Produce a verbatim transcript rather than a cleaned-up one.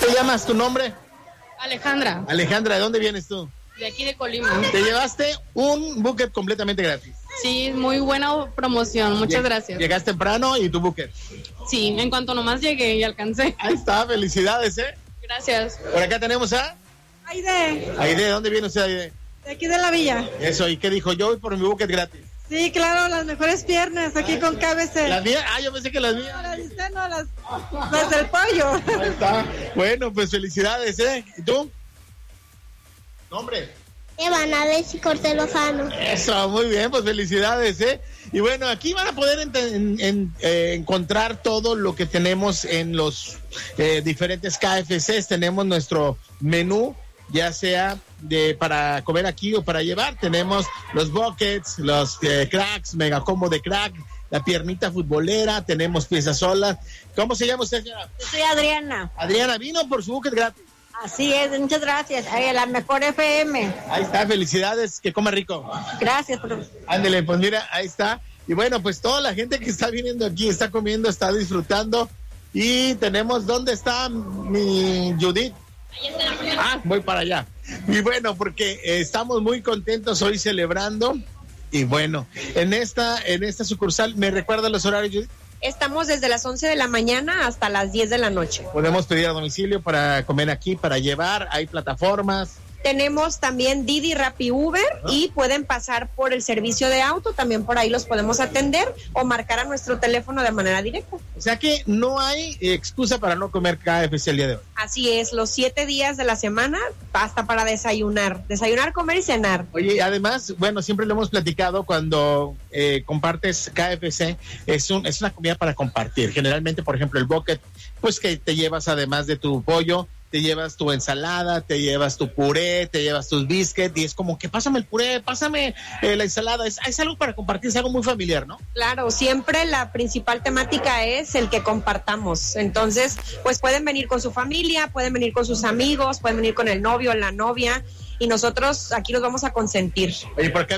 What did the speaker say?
te llamas? ¿Tu nombre? Alejandra. Alejandra, ¿de dónde vienes tú? De aquí de Colima. Te llevaste un bucket completamente gratis. Sí, muy buena promoción, muchas Lleg- gracias. Llegaste temprano y tu bucket. Sí, en cuanto nomás llegué y alcancé. Ahí está, felicidades, ¿eh? Gracias. Por acá tenemos a Aide, Aide. ¿De dónde viene usted, Aide? de aquí de la villa. Eso, ¿y qué dijo? Yo voy por mi bucket gratis. Sí, claro, las mejores piernas aquí con K B C. ¿Las mías? Ah, yo pensé que las mías. No, las de usted no, las, las del pollo. Ahí está. Bueno, pues felicidades, ¿eh? ¿Y tú? ¿Nombre? Ivana Bessi Cortés Lozano. Eso, muy bien, pues felicidades, ¿eh? Y bueno, aquí van a poder ent- en- en- eh, encontrar todo lo que tenemos en los eh, diferentes K F Cs. Tenemos nuestro menú, ya sea de para comer aquí o para llevar. Tenemos los buckets, los eh, cracks, mega combo de crack, la piernita futbolera, tenemos piezas solas. ¿Cómo se llama usted, señora? Yo soy Adriana. Adriana, vino por su bucket gratis. Así es, muchas gracias. Ay, la mejor F M. Ahí está, felicidades, que coma rico. Gracias. Por... Ándele, pues mira, ahí está. Y bueno, pues toda la gente que está viniendo aquí, está comiendo, está disfrutando. Y tenemos, ¿dónde está mi Judith? Ah, voy para allá. Y bueno, porque eh, estamos muy contentos hoy celebrando. Y bueno, en esta, en esta sucursal, ¿me recuerda los horarios, Judith? Estamos desde las once de la mañana hasta las diez de la noche. Podemos pedir a domicilio para comer aquí, para llevar, hay plataformas. Tenemos también Didi, Rappi, Uber y pueden pasar por el servicio de auto, también por ahí los podemos atender o marcar a nuestro teléfono de manera directa. O sea que no hay excusa para no comer K F C el día de hoy. Así es, los siete días de la semana hasta para desayunar, desayunar, comer y cenar. Oye, además, bueno, siempre lo hemos platicado cuando eh, compartes K F C, es, un, es una comida para compartir. Generalmente, por ejemplo, el bucket, pues que te llevas además de tu pollo, te llevas tu ensalada, te llevas tu puré, te llevas tus biscuits y es como que pásame el puré, pásame eh, la ensalada, es, es algo para compartir, es algo muy familiar, ¿no? Claro, siempre la principal temática es el que compartamos, entonces pues pueden venir con su familia, pueden venir con sus amigos, pueden venir con el novio, la novia y nosotros aquí los vamos a consentir. Oye, ¿por qué